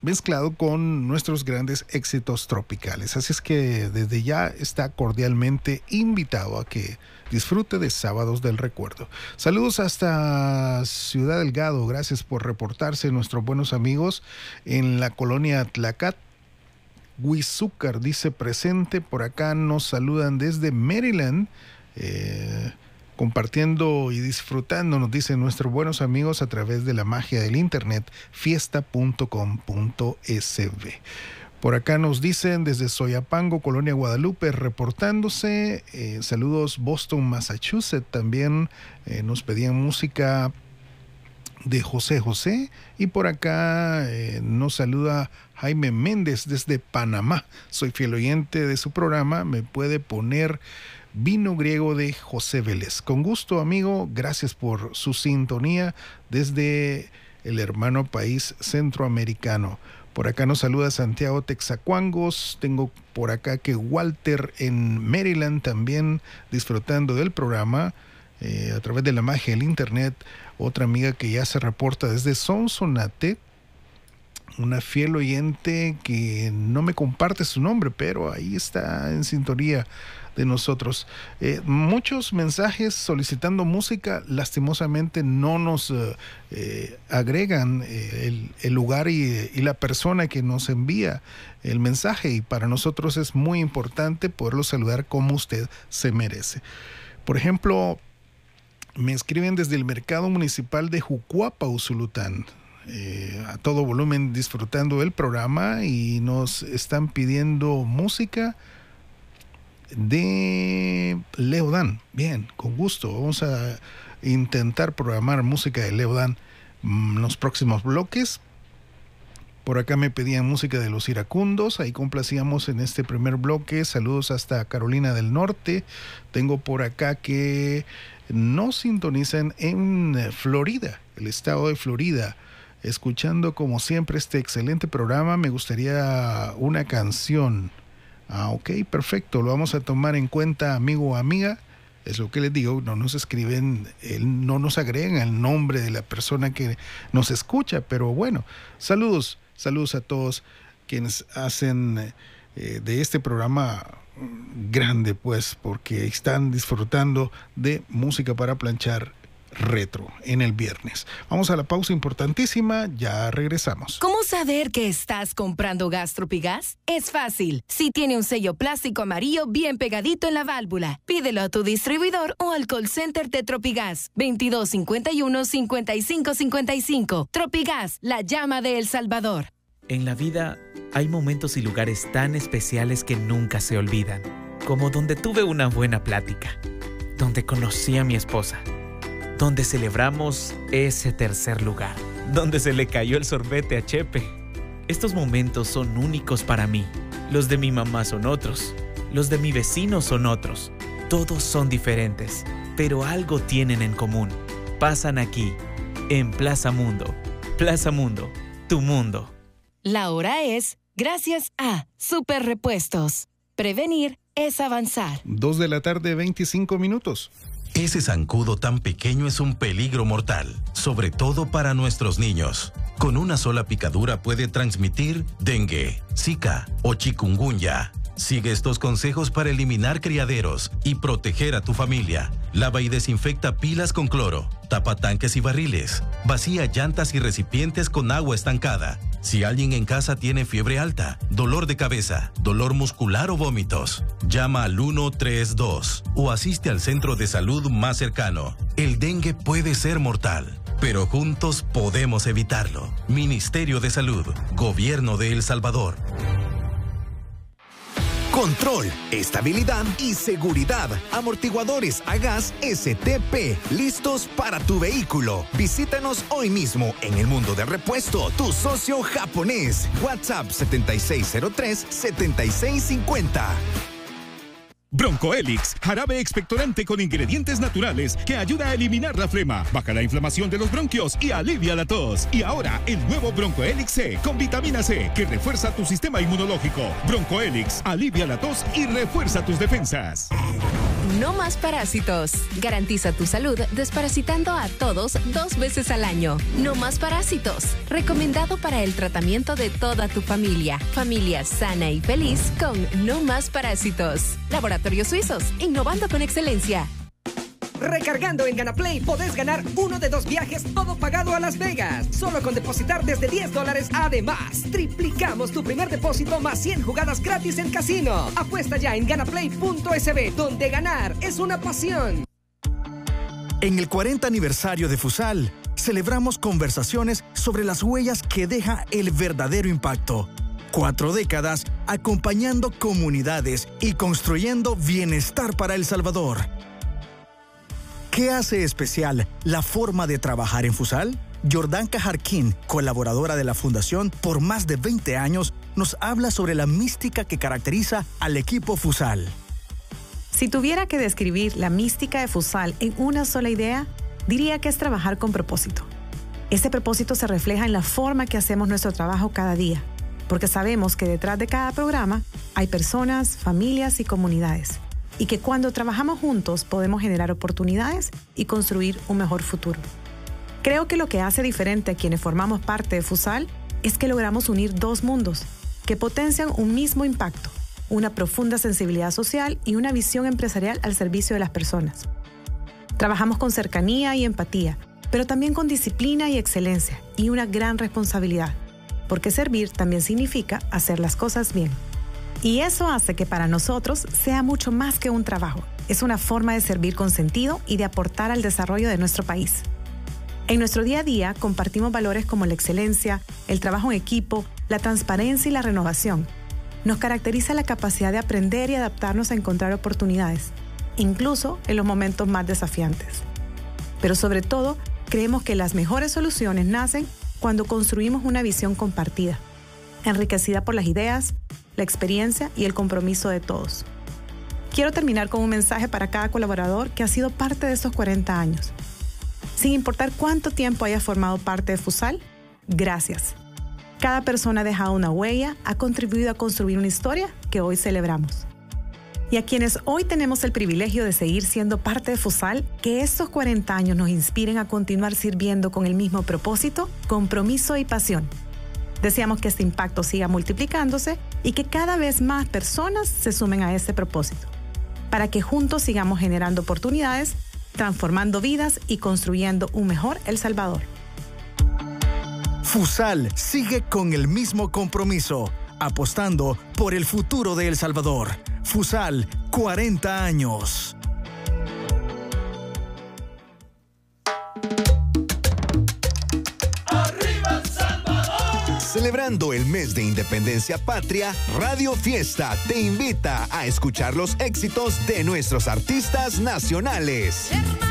mezclado con nuestros grandes éxitos tropicales. Así es que desde ya está cordialmente invitado a que disfrute de Sábados del Recuerdo. Saludos hasta Ciudad Delgado. Gracias por reportarse, nuestros buenos amigos en la colonia Tlacat. Huizúcar dice presente. Por acá nos saludan desde Maryland. Compartiendo y disfrutando, nos dicen nuestros buenos amigos a través de la magia del internet, fiesta.com.sb. Por acá nos dicen desde Soyapango, Colonia Guadalupe, reportándose. Saludos Boston, Massachusetts. También nos pedían música de José José. Y por acá nos saluda Jaime Méndez desde Panamá. Soy fiel oyente de su programa. Me puede poner Vino Griego de José Vélez. Con gusto, amigo. Gracias por su sintonía desde el hermano país centroamericano. Por acá nos saluda Santiago Texacuangos. Tengo por acá que Walter en Maryland también disfrutando del programa a través de la magia del internet. Otra amiga que ya se reporta desde Sonsonate, una fiel oyente que no me comparte su nombre, pero ahí está en sintonía de nosotros. Muchos mensajes solicitando música, lastimosamente no nos agregan el lugar y la persona que nos envía el mensaje, y para nosotros es muy importante poderlo saludar como usted se merece. Por ejemplo, me escriben desde el Mercado Municipal de Jucuapa, Usulután, a todo volumen disfrutando del programa, y nos están pidiendo música de Leodán. Bien, con gusto. Vamos a intentar programar música de Leodán en los próximos bloques. Por acá me pedían música de Los Iracundos. Ahí complacíamos en este primer bloque. Saludos hasta Carolina del Norte. Tengo por acá que nos sintonizan en Florida, el estado de Florida, escuchando como siempre este excelente programa. Me gustaría una canción. Ok, perfecto, lo vamos a tomar en cuenta, amigo o amiga. Es lo que les digo, no nos escriben, no nos agregan el nombre de la persona que nos escucha, pero bueno, saludos a todos quienes hacen de este programa grande, pues, porque están disfrutando de música para planchar retro en el viernes. Vamos a la pausa importantísima, ya regresamos. ¿Cómo saber que estás comprando gas Tropigas? Es fácil. Si tiene un sello plástico amarillo bien pegadito en la válvula, pídelo a tu distribuidor o al call center de Tropigas. 2251-5555. Tropigas, la llama de El Salvador. En la vida hay momentos y lugares tan especiales que nunca se olvidan, como donde tuve una buena plática, donde conocí a mi esposa, donde celebramos ese tercer lugar, donde se le cayó el sorbete a Chepe. Estos momentos son únicos para mí. Los de mi mamá son otros, los de mi vecino son otros. Todos son diferentes, pero algo tienen en común. Pasan aquí, en Plaza Mundo. Plaza Mundo, tu mundo. La hora es gracias a Super Repuestos. Prevenir es avanzar. 2:25 p.m. Ese zancudo tan pequeño es un peligro mortal, sobre todo para nuestros niños. Con una sola picadura puede transmitir dengue, zika o chikungunya. Sigue estos consejos para eliminar criaderos y proteger a tu familia. Lava y desinfecta pilas con cloro. Tapa tanques y barriles. Vacía llantas y recipientes con agua estancada. Si alguien en casa tiene fiebre alta, dolor de cabeza, dolor muscular o vómitos, llama al 132 o asiste al centro de salud más cercano. El dengue puede ser mortal, pero juntos podemos evitarlo. Ministerio de Salud, Gobierno de El Salvador. Control, estabilidad y seguridad. Amortiguadores a gas STP, listos para tu vehículo. Visítanos hoy mismo en El Mundo del Repuesto, tu socio japonés. WhatsApp 7603-7650. Bronco Helix, jarabe expectorante con ingredientes naturales que ayuda a eliminar la flema, baja la inflamación de los bronquios y alivia la tos. Y ahora, el nuevo Bronco Helix C con vitamina C que refuerza tu sistema inmunológico. Bronco Helix, alivia la tos y refuerza tus defensas. No Más Parásitos. Garantiza tu salud desparasitando a todos 2 veces al año. No Más Parásitos. Recomendado para el tratamiento de toda tu familia. Familia sana y feliz con No Más Parásitos. Laboratorios Suizos, innovando con excelencia. Recargando en GanaPlay podés ganar 1 de 2 viajes todo pagado a Las Vegas. Solo con depositar desde $10. Además, triplicamos tu primer depósito más 100 jugadas gratis en casino. Apuesta ya en ganaplay.sb, donde ganar es una pasión. En el 40 aniversario de Fusal, celebramos conversaciones sobre las huellas que deja el verdadero impacto. 4 décadas acompañando comunidades y construyendo bienestar para El Salvador. ¿Qué hace especial la forma de trabajar en Fusal? Jordán Cajarquín, colaboradora de la Fundación por más de 20 años, nos habla sobre la mística que caracteriza al equipo Fusal. Si tuviera que describir la mística de Fusal en una sola idea, diría que es trabajar con propósito. Este propósito se refleja en la forma que hacemos nuestro trabajo cada día, porque sabemos que detrás de cada programa hay personas, familias y comunidades. Y que cuando trabajamos juntos podemos generar oportunidades y construir un mejor futuro. Creo que lo que hace diferente a quienes formamos parte de Fusal es que logramos unir 2 mundos que potencian un mismo impacto, una profunda sensibilidad social y una visión empresarial al servicio de las personas. Trabajamos con cercanía y empatía, pero también con disciplina y excelencia y una gran responsabilidad, porque servir también significa hacer las cosas bien. Y eso hace que para nosotros sea mucho más que un trabajo. Es una forma de servir con sentido y de aportar al desarrollo de nuestro país. En nuestro día a día compartimos valores como la excelencia, el trabajo en equipo, la transparencia y la renovación. Nos caracteriza la capacidad de aprender y adaptarnos a encontrar oportunidades, incluso en los momentos más desafiantes. Pero sobre todo, creemos que las mejores soluciones nacen cuando construimos una visión compartida, enriquecida por las ideas, la experiencia y el compromiso de todos. Quiero terminar con un mensaje para cada colaborador que ha sido parte de estos 40 años. Sin importar cuánto tiempo hayas formado parte de Fusal, gracias. Cada persona ha dejado una huella, ha contribuido a construir una historia que hoy celebramos. Y a quienes hoy tenemos el privilegio de seguir siendo parte de Fusal, que estos 40 años nos inspiren a continuar sirviendo con el mismo propósito, compromiso y pasión. Deseamos que este impacto siga multiplicándose y que cada vez más personas se sumen a ese propósito, para que juntos sigamos generando oportunidades, transformando vidas y construyendo un mejor El Salvador. Fusal sigue con el mismo compromiso, apostando por el futuro de El Salvador. Fusal, 40 años. Celebrando el mes de Independencia Patria, Radio Fiesta te invita a escuchar los éxitos de nuestros artistas nacionales.